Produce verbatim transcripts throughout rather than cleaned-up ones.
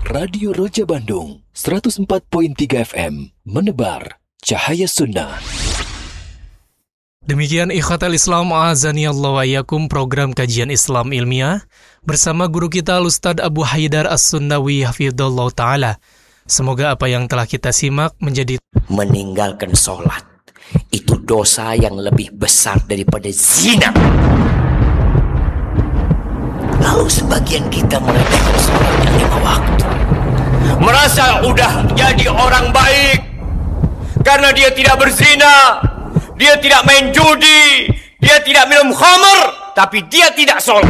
Radio Roja Bandung, seratus empat koma tiga F M, menebar cahaya sunnah. Demikian ikhwatal Islam a'azaniyallahu wa iyyakum, program kajian Islam ilmiah bersama guru kita Ustadz Abu Haidar As-Sunnawi hafidhallahu ta'ala. Semoga apa yang telah kita simak menjadi meninggalkan sholat itu dosa yang lebih besar daripada zina. Lalu sebagian kita meremehkan sholatnya lima waktu, merasa udah jadi orang baik karena dia tidak berzina, dia tidak main judi, dia tidak minum khamr, tapi dia tidak sholat.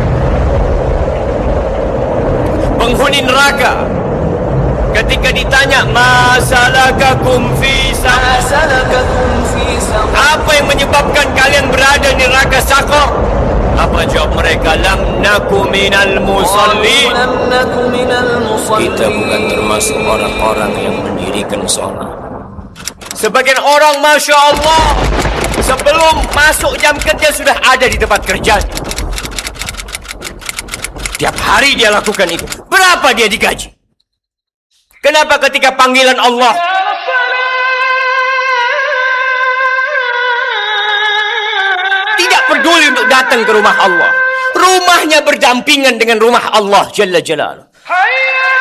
Penghuni neraka ketika ditanya masalakakum fi saqar, apa yang menyebabkan kalian berada di neraka Saqar? Apa jawab mereka? Lam naku minal musallin. Kita bukan termasuk orang-orang yang mendirikan sholat. Sebagian orang Masya Allah sebelum masuk jam kerja sudah ada di tempat kerja. Tiap hari dia lakukan itu. Berapa dia digaji? Kenapa ketika panggilan Allah tidak peduli untuk datang ke rumah Allah? Rumahnya berdampingan dengan rumah Allah Jalla Jalaluhu.